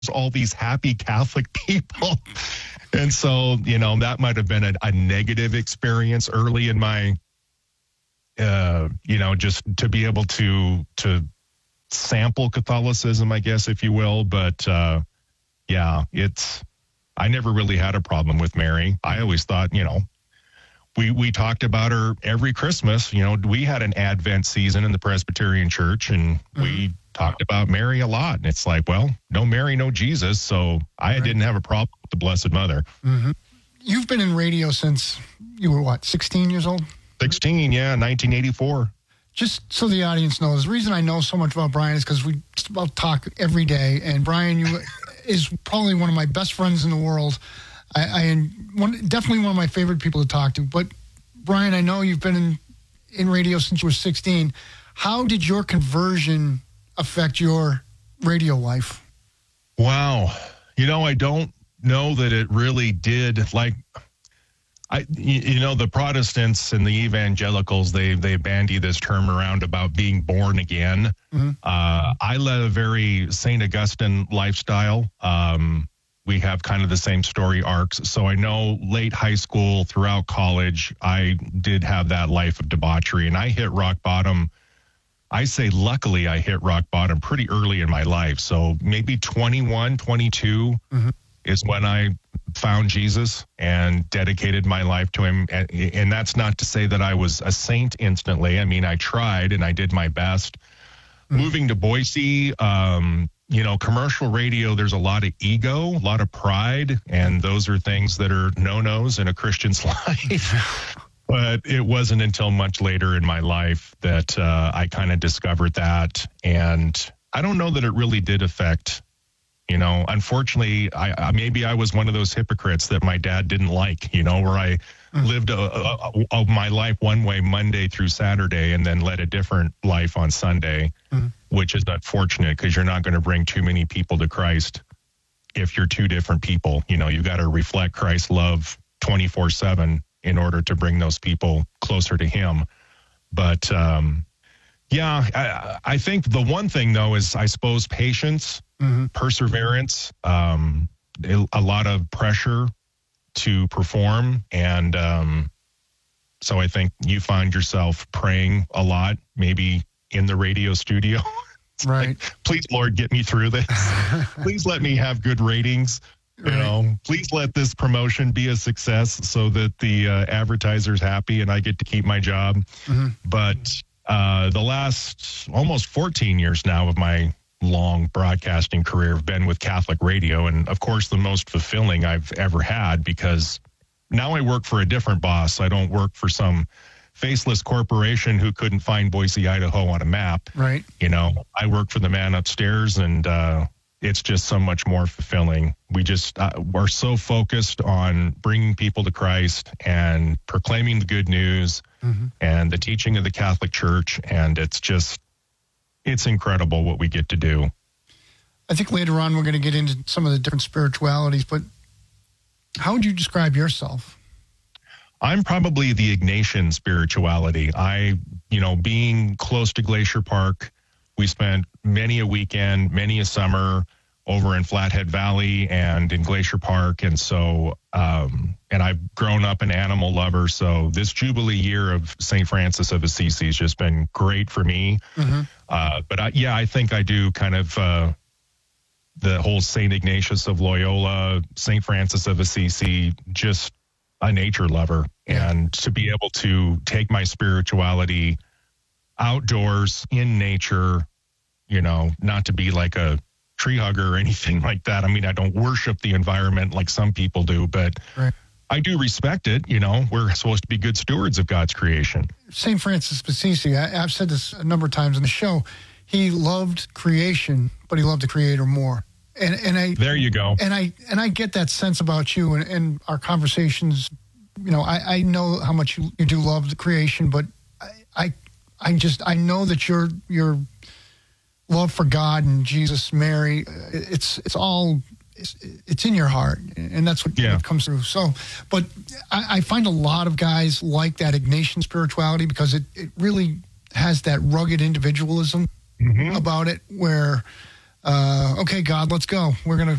all these happy Catholic people. And so, that might have been a negative experience early in my, just to be able to sample Catholicism, I guess, if you will. But I never really had a problem with Mary. I always thought, we talked about her every Christmas. We had an Advent season in the Presbyterian Church, and we talked about Mary a lot. And it's like, well, no Mary, no Jesus. So I didn't have a problem with the Blessed Mother. Mm-hmm. You've been in radio since you were, 16 years old? 16, 1984. Just so the audience knows, the reason I know so much about Brian is because we just about talk every day. And Brian, you is probably one of my best friends in the world. Definitely one of my favorite people to talk to. But Brian, I know you've been in radio since you were 16. How did your conversion affect your radio life? Wow. I don't know that it really did. The Protestants and the evangelicals, they bandy this term around about being born again. Mm-hmm. I led a very St. Augustine lifestyle. We have kind of the same story arcs. So I know late high school, throughout college, I did have that life of debauchery, and I hit rock bottom. I say luckily I hit rock bottom pretty early in my life. So maybe 21, 22 is when I found Jesus and dedicated my life to him. And that's not to say that I was a saint instantly. I mean, I tried and I did my best. Moving to Boise, commercial radio, there's a lot of ego, a lot of pride, and those are things that are no-nos in a Christian's life. But it wasn't until much later in my life that I kind of discovered that. And I don't know that it really did affect, unfortunately, maybe I was one of those hypocrites that my dad didn't like, where I lived my life one way Monday through Saturday and then led a different life on Sunday, which is unfortunate because you're not going to bring too many people to Christ if you're two different people. You've got to reflect Christ's love 24/7 in order to bring those people closer to him. But I think the one thing, though, is I suppose patience, perseverance, a lot of pressure to perform. And so I think you find yourself praying a lot, maybe in the radio studio. Right. Like, please, Lord, get me through this. Please let me have good ratings. Please let this promotion be a success so that the advertiser's happy and I get to keep my job. But the last almost 14 years now of my long broadcasting career have been with Catholic radio. And of course, the most fulfilling I've ever had, because now I work for a different boss. I don't work for some faceless corporation who couldn't find Boise, Idaho on a map. Right. I work for the man upstairs, and it's just so much more fulfilling. We just are so focused on bringing people to Christ and proclaiming the good news and the teaching of the Catholic Church. And it's incredible what we get to do. I think later on we're going to get into some of the different spiritualities, but how would you describe yourself? I'm probably the Ignatian spirituality. Being close to Glacier Park, we spent many a weekend, many a summer over in Flathead Valley and in Glacier Park. And so, and I've grown up an animal lover. So this Jubilee year of St. Francis of Assisi has just been great for me. But I think I do kind of the whole St. Ignatius of Loyola, St. Francis of Assisi, just a nature lover. And to be able to take my spirituality outdoors in nature, not to be like a tree hugger or anything like that. I mean, I don't worship the environment like some people do, but I do respect it. We're supposed to be good stewards of God's creation. St. Francis of Assisi, I've said this a number of times on the show, he loved creation, but he loved the Creator more. And there you go. And I get that sense about you and our conversations. I know how much you do love the creation, but I know that your love for God and Jesus, Mary, it's in your heart, and that's what comes through. So, but I find a lot of guys like that Ignatian spirituality because it really has that rugged individualism about it, where Okay, God, let's go. We're gonna